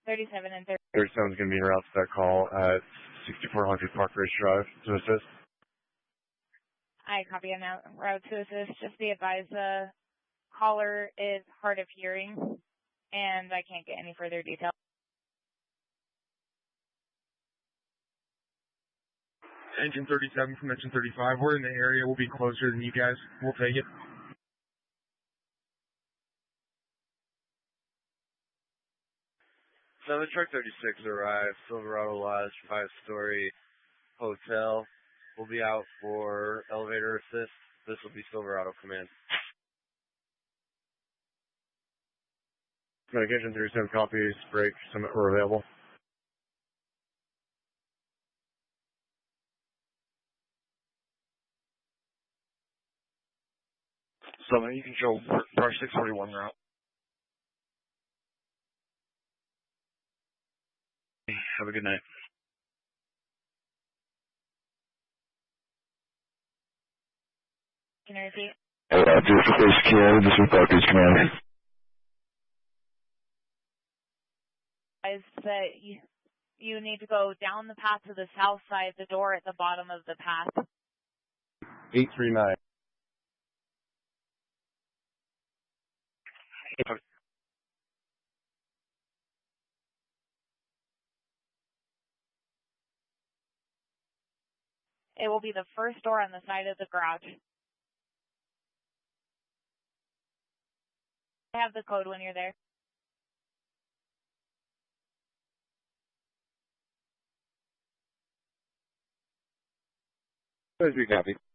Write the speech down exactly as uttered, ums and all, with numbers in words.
thirty-seven and thirty. thirty-seven is going to be en route to that call at sixty-four hundred Park Ridge Drive to assist. I copy on route to assist. Just be advised the caller is hard of hearing, and I can't get any further detail. Engine thirty-seven from engine thirty-five. We're in the area. We'll be closer than you guys. We'll take it. Seven Truck thirty-six arrived. Silverado Lodge, five-story hotel. We'll be out for elevator assist. This will be Silverado Command. Engine thirty-seven copies. Break. Some are available. Summit, you control Park six forty-one route. Have a good night. Can you repeat? Uh, this is Base Care, this is Park Ridge Command. Is that you, you need to go down the path to the south side, the door at the bottom of the path. eight three nine. It will be the first door on the side of the garage. I have the code when you're there. Please be copy.